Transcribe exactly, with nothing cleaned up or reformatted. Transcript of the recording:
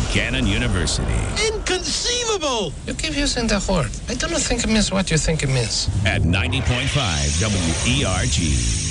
Buchanan University. Inconceivable! You keep using the word. I do not think it means what you think it means. At ninety point five W E R G.